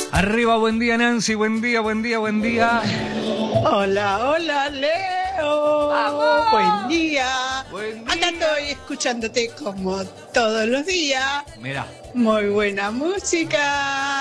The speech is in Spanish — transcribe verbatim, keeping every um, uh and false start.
Arriba, buen día Nancy, buen día, buen día, buen día. Hola, hola Leo. ¡Vamos! Buen día. Buen día. Acá estoy escuchándote como todos los días. Mira. Muy buena música.